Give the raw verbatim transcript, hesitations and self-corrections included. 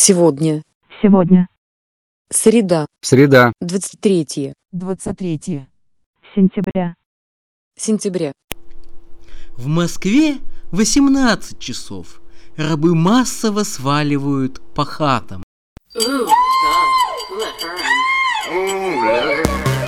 Сегодня. Сегодня. Среда. Среда. двадцать третье двадцать третье сентября. сентября. В Москве восемнадцать часов. Рабы массово сваливают по хатам. Ooh, God, let her in.